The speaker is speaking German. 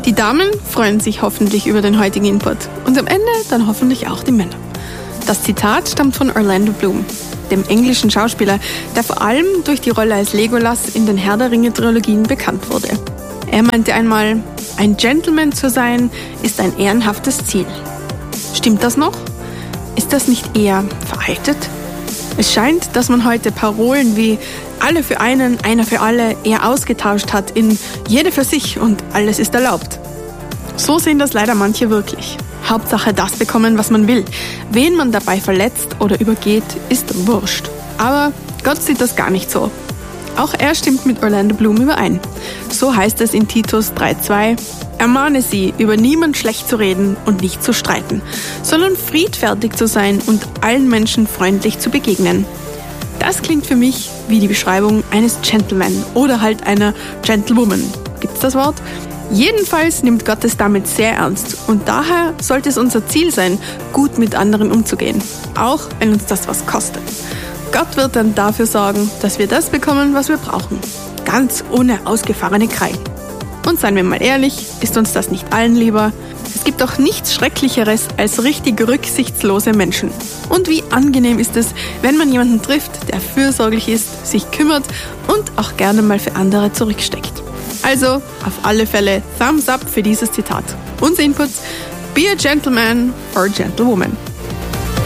Die Damen freuen sich hoffentlich über den heutigen Input und am Ende dann hoffentlich auch die Männer. Das Zitat stammt von Orlando Bloom, dem englischen Schauspieler, der vor allem durch die Rolle als Legolas in den Herr der Ringe-Trilogien bekannt wurde. Er meinte einmal, ein Gentleman zu sein, ist ein ehrenhaftes Ziel. Stimmt das noch? Ist das nicht eher veraltet? Es scheint, dass man heute Parolen wie alle für einen, einer für alle eher ausgetauscht hat in jede für sich und alles ist erlaubt. So sehen das leider manche wirklich. Hauptsache das bekommen, was man will. Wen man dabei verletzt oder übergeht, ist wurscht. Aber Gott sieht das gar nicht so. Auch er stimmt mit Orlando Bloom überein. So heißt es in Titus 3,2: Ermahne sie, über niemand schlecht zu reden und nicht zu streiten, sondern friedfertig zu sein und allen Menschen freundlich zu begegnen. Das klingt für mich wie die Beschreibung eines Gentleman oder halt einer Gentlewoman. Gibt's das Wort? Jedenfalls nimmt Gott es damit sehr ernst und daher sollte es unser Ziel sein, gut mit anderen umzugehen, auch wenn uns das was kostet. Gott wird dann dafür sorgen, dass wir das bekommen, was wir brauchen. Ganz ohne ausgefahrene Krallen. Und seien wir mal ehrlich, ist uns das nicht allen lieber? Es gibt doch nichts Schrecklicheres als richtig rücksichtslose Menschen. Und wie angenehm ist es, wenn man jemanden trifft, der fürsorglich ist, sich kümmert und auch gerne mal für andere zurücksteckt. Also auf alle Fälle Thumbs up für dieses Zitat. Unser Input: Be a gentleman or a gentlewoman.